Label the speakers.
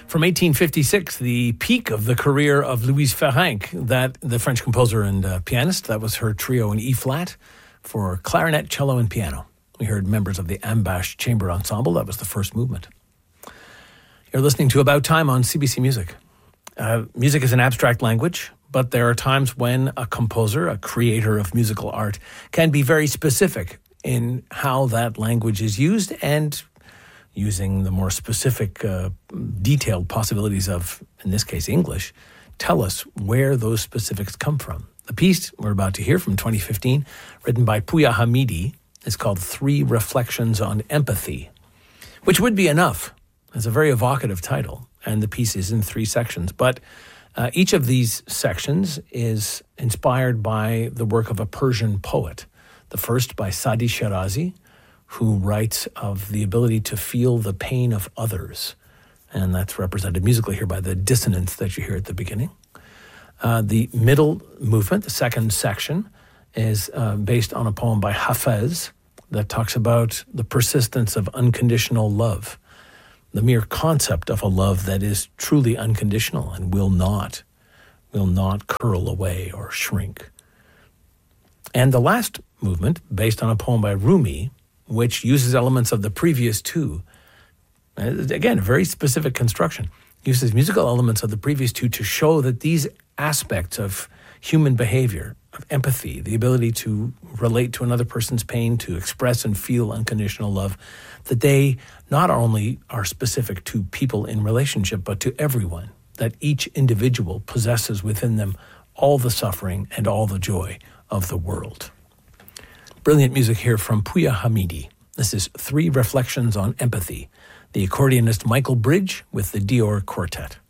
Speaker 1: From 1856, the peak of the career of Louise Ferenc, that the French composer and pianist. That was her trio in E-flat for clarinet, cello, and piano. We heard members of the Ambash Chamber Ensemble. That was the first movement. You're listening to About Time on CBC Music. Music is an abstract language, but there are times when a composer, a creator of musical art, can be very specific in how that language is used and using the more specific, detailed possibilities of, in this case, English, tell us where those specifics come from. The piece we're about to hear from 2015, written by Pouya Hamidi, is called 3 Reflections on Empathy, which would be enough. It's a very evocative title, and the piece is in 3 sections. But each of these sections is inspired by the work of a Persian poet. The first by Sadi Shirazi, who writes of the ability to feel the pain of others. And that's represented musically here by the dissonance that you hear at the beginning. The middle movement, the second section, is based on a poem by Hafez that talks about the persistence of unconditional love, the mere concept of a love that is truly unconditional and will not curl away or shrink. And the last movement, based on a poem by Rumi, which uses elements of the previous 2. Again, a very specific construction. Uses musical elements of the previous 2 to show that these aspects of human behavior, of empathy, the ability to relate to another person's pain, to express and feel unconditional love, that they not only are specific to people in relationship, but to everyone, that each individual possesses within them all the suffering and all the joy of the world. Brilliant music here from Pouya Hamidi. This is 3 Reflections on Empathy. The accordionist Michael Bridge with the Dior Quartet.